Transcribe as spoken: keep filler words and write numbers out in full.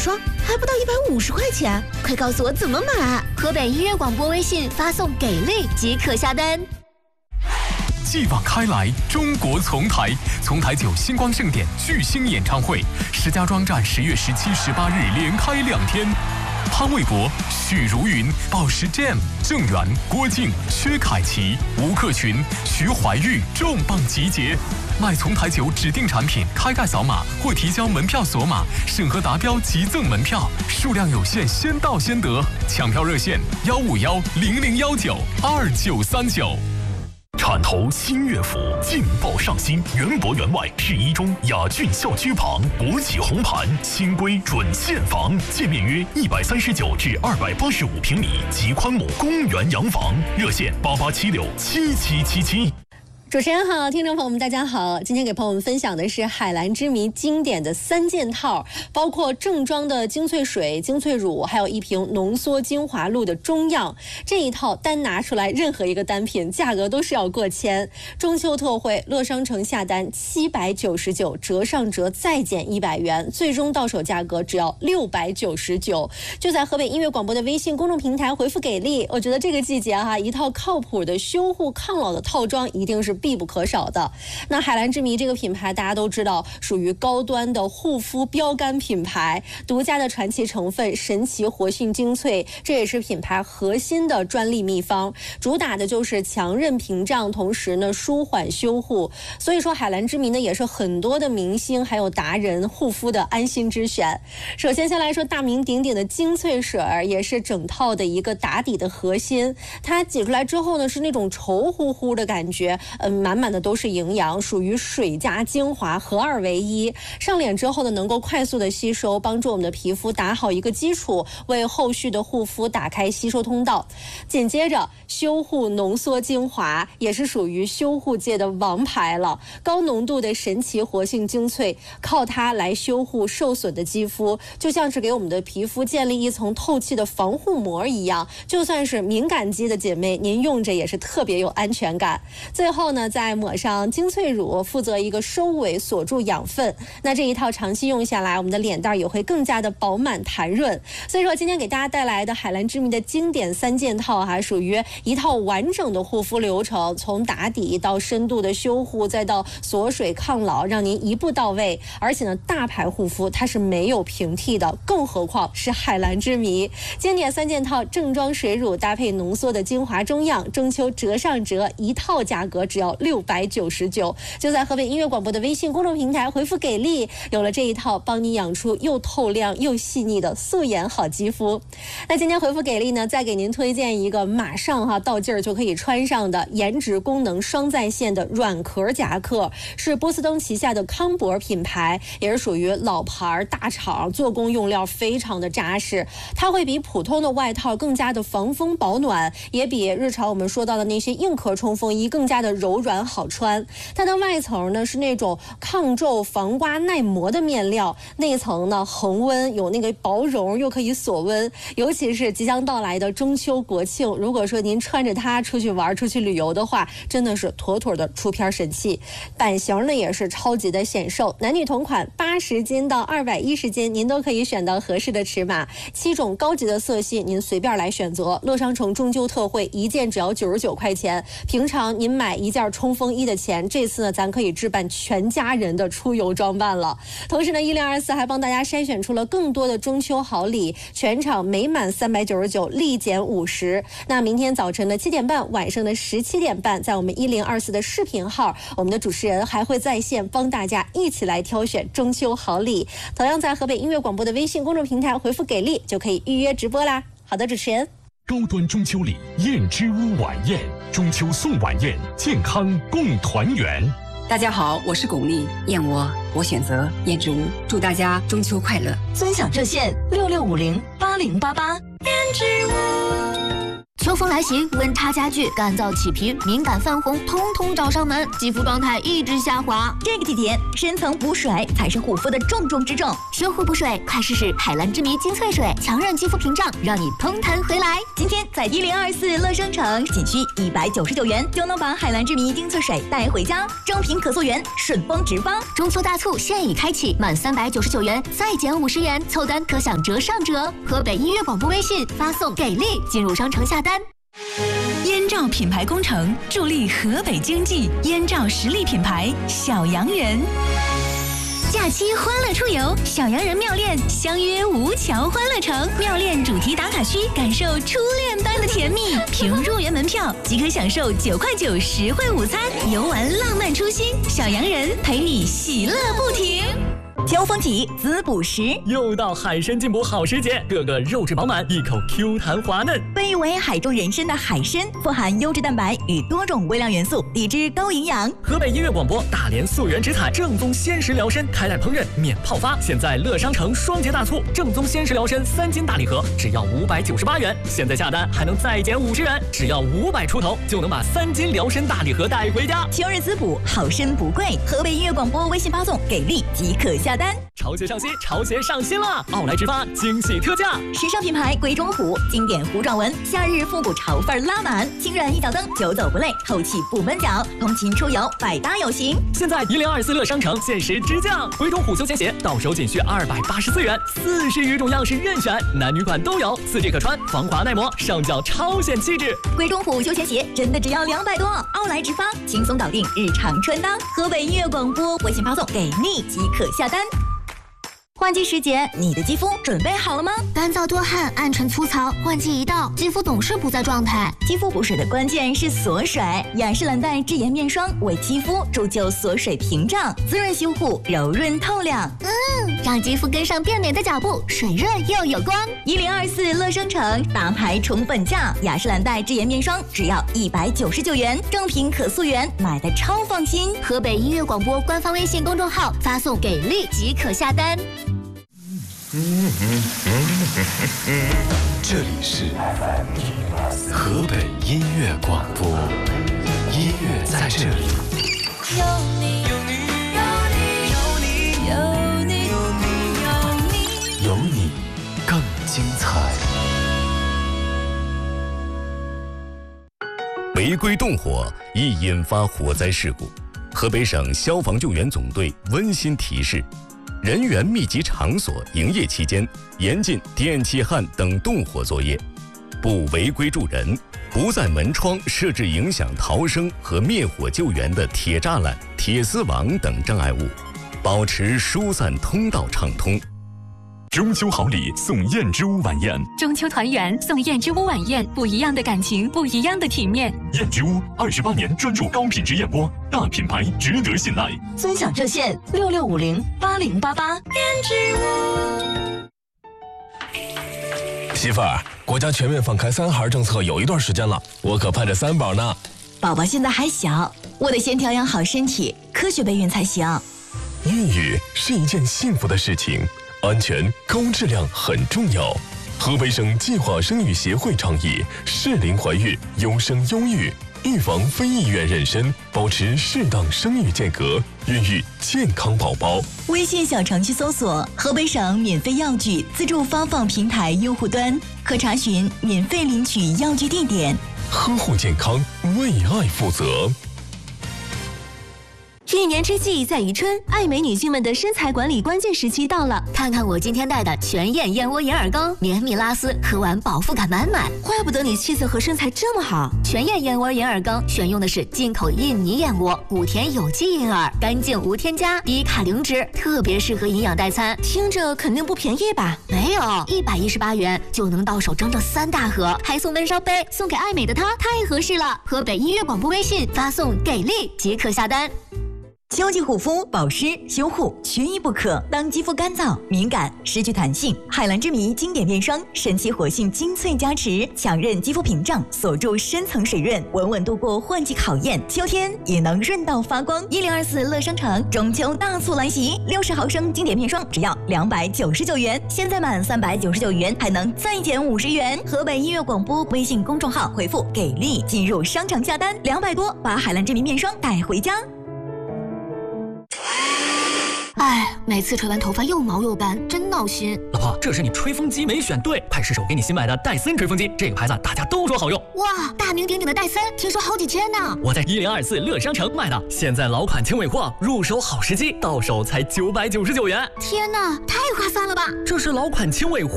双，还不到一百五十块钱，快告诉我怎么买！河北音乐广播微信发送“给力”即可下单。 继往开来，中国丛台，丛台酒星光盛典巨星演唱会，石家庄站十月十七、十八日连开两天。潘玮柏、许茹芸、宝石 Jam、郑源、郭靖、薛凯琪、吴克群、徐怀钰重磅集结。买丛台酒指定产品，开盖扫码或提交门票锁码，审核达标即赠门票，数量有限，先到先得。抢票热线：幺五幺零零幺九二九三九。 铲头新乐府，劲爆上新，原博原外，市一中雅骏校区旁，国企红盘，新规准现房，界面约一百三十九至二百八十五平米，极宽亩公园洋房，热线八八七六七七七七。 主持人好，听众朋友们大家好，今天给朋友们分享的是海蓝之谜经典的三件套，包括正装的精粹水、精粹乳，还有一瓶浓缩精华露的中样。这一套单拿出来任何一个单品价格都是要过千。中秋特惠，乐商城下单七百九十九，折上折再减一百元，最终到手价格只要六百九十九。就在河北音乐广播的微信公众平台回复给力，我觉得这个季节哈、啊，一套靠谱的修护抗老的套装一定是必不可少的。那海蓝之谜这个品牌大家都知道，属于高端的护肤标杆品牌，独家的传奇成分神奇活性精粹，这也是品牌核心的专利秘方，主打的就是强韧屏障，同时呢舒缓修护。所以说海蓝之谜呢也是很多的明星还有达人护肤的安心之选。首先先来说大名鼎鼎的精粹水，也是整套的一个打底的核心，它挤出来之后呢是那种稠乎乎的感觉，嗯，满满的都是营养，属于水加精华合二为一。上脸之后呢能够快速的吸收，帮助我们的皮肤打好一个基础，为后续的护肤打开吸收通道。紧接着修护浓缩精华也是属于修护界的王牌了，高浓度的神奇活性精粹，靠它来修护受损的肌肤，就像是给我们的皮肤建立一层透气的防护膜一样，就算是敏感肌的姐妹，您用着也是特别有安全感。最后呢再抹上精粹乳，负责一个收尾锁住养分，那这一套长期用下来，我们的脸蛋也会更加的饱满弹润。所以说今天给大家带来的海蓝之谜的经典三件套哈、啊，属于一套完整的护肤流程，从打底到深度的修护，再到锁水抗老，让您一步到位。而且呢大牌护肤它是没有平替的，更何况是海蓝之谜。经典三件套，正装水乳搭配浓缩的精华中样，中秋折上折，一套价格只要六百九十九。就在河北音乐广播的微信公众平台回复给力，有了这一套帮你养出又透亮又细腻的素颜好肌肤。那今天回复给力呢，再给您推荐一个马上哈到劲儿就可以穿上的颜值功能双在线的软壳夹克，是波司登旗下的康柏品牌，也是属于老牌大厂，做工用料非常的扎实，它会比普通的外套更加的防风保暖，也比日常我们说到的那些硬壳冲锋衣更加的柔软好穿。它的外层呢是那种抗皱防刮耐磨的面料，内层呢恒温，有那个薄绒又可以锁温。尤其是即将到来的中秋国庆，如果说您穿着它出去玩出去旅游的话，真的是妥妥的出片神器。版型呢也是超级的显瘦，男女同款，八十斤到二百一十斤您都可以选到合适的尺码，七种高级的色系您随便来选择。乐商城中秋特惠，一件只要九十九块钱，平常您买一件冲锋衣的钱，这次呢咱可以置办全家人的出游装扮了。同时呢一零二四还帮大家筛选出了更多的中秋好礼，全场每满三百九十九立减五十。那明天早晨的七点半，晚上的十七点半，在我们一零二四的视频号，我们的主持人还会在线帮大家一起来挑选中秋好礼。同样在河北音乐广播的微信公众平台回复给力就可以预约直播啦。好的，主持人。 高端中秋礼燕之屋晚宴，中秋送晚宴，健康共团圆。 大家好，我是巩俐，燕窝我选择燕之屋，祝大家中秋快乐。 尊享热线六六五零八零八八。燕之屋。 秋风来袭，温差加剧，干燥起皮、敏感泛红，通通找上门，肌肤状态一直下滑。 这个季节，深层补水才是护肤的重中之重。 修护补水，快试试海蓝之谜精粹水，强韧肌肤屏障，让你嘭弹回来。 今天在一零二四乐商城，仅需一百九十九元就能把海蓝之谜精粹水带回家，正品可溯源，顺丰直发。 中秋大促现已开启，满三百九十九元再减五十元，凑单可享折上折。河北音乐广播微信发送给力进入商城下单。 燕赵品牌工程助力河北经济，燕赵实力品牌小洋人。假期欢乐出游，小洋人妙恋相约吴桥欢乐城，妙恋主题打卡区，感受初恋般的甜蜜。凭入园门票即可享受九块九实惠午餐，游玩浪漫初心，小洋人陪你喜乐不停。 秋风起，滋补时， 又到海参进补好时节，个个肉质饱满，一口 Q 弹滑嫩。 被誉为海中人参的海参，富含优质蛋白与多种微量元素，抵制高营养。 河北音乐广播大连溯源直采正宗鲜食辽参，开袋烹饪免泡发。现在乐商城双节大促，正宗鲜食辽参三斤大礼盒只要五百九十八元，现在下单还能再减五十元，只要五百出头就能把三斤辽参大礼盒带回家。 秋日滋补，好参不贵。河北音乐广播微信发送给力即可下单。 潮鞋上新，潮鞋上新了！奥莱直发惊喜特价， 时尚品牌鬼冢虎，经典糊状纹，夏日复古潮范拉满，轻软一脚蹬，久走不累，透气不闷脚，通勤出游百搭有型。 现在一零二四乐商城限时直降，鬼冢虎休闲鞋到手仅需二百八十四元，四十余种样式任选，男女款都有，四季可穿，防滑耐磨，上脚超显气质。 鬼冢虎休闲鞋真的只要两百多，奥莱直发，轻松搞定日常穿搭。河北音乐广播微信发送给力即可下单。换季时节，你的肌肤准备好了吗？ 干燥多汗、暗沉粗糙，换季一到，肌肤总是不在状态。 肌肤补水的关键是锁水，雅诗兰黛智妍面霜为肌肤铸就锁水屏障，滋润修护，柔润透亮。 嗯，让肌肤跟上变美的脚步，水润又有光。 一零二四乐商城大牌宠本价，雅诗兰黛智妍面霜只要一百九十九元，正品可溯源，买的超放心。 河北音乐广播官方微信公众号发送给力即可下单。 这里是河北音乐广播，音乐在这里。 有你，有你，有你，有你，有你，有你， 有你更精彩。 违规动火易引发火灾事故，河北省消防救援总队温馨提示：人员密集场所营业期间，严禁电气焊等动火作业，不违规助人，不在门窗设置影响逃生和灭火救援的铁栅栏、铁丝网等障碍物，保持疏散通道畅通。 中秋好礼送燕之屋晚宴， 中秋团圆送燕之屋晚宴，不一样的感情，不一样的体面。 燕之屋二十八年专注高品质燕窝，大品牌值得信赖。 尊享热线六六五零八零八八。 燕之屋。 媳妇儿，国家全面放开三孩政策有一段时间了，我可盼着三宝呢。 宝宝现在还小，我得先调养好身体，科学备孕才行。 孕育是一件幸福的事情。安全高质量很重要。河北省计划生育协会倡议适龄怀孕，优生优育，预防非意愿妊娠，保持适当生育间隔，孕育健康宝宝。 微信小程序搜索河北省免费药具自助发放平台用户端，可查询免费领取药具地点。 呵护健康，为爱负责。 一年之计在于春，爱美女性们的身材管理关键时期到了。看看我今天带的全燕燕窝银耳羹，绵密拉丝，喝完饱腹感满满。 怪不得你气色和身材这么好。 全燕燕窝银耳羹选用的是进口印尼燕窝，谷田有机银耳，干净无添加，低卡零脂，特别适合营养代餐。 听着肯定不便宜吧？ 没有，一百一十八元就能到手整整三大盒，还送闷烧杯，送给爱美的她太合适了。河北音乐广播微信发送给力即可下单。 秋季护肤、保湿、修护缺一不可。当肌肤干燥、敏感、失去弹性，海蓝之谜经典面霜神奇活性精粹加持，强韧肌肤屏障，锁住深层水润，稳稳度过换季考验。秋天也能润到发光。一零二四乐商城中秋大促来袭，六十毫升经典面霜只要两百九十九元，现在满三百九十九元还能再减五十元。河北音乐广播微信公众号回复“给力”进入商场下单，两百多把海蓝之谜面霜带回家。 哎，每次吹完头发又毛又干，真闹心。 老婆，这是你吹风机没选对，派试手给你新买的戴森吹风机，这个牌子大家都说好用。 哇，大名鼎鼎的戴森，听说好几千呢。 我在一零二四乐商城买的，现在老款轻尾货，入手好时机，到手才九百九十九元。 天哪，太划算了吧！ 这是老款轻尾货。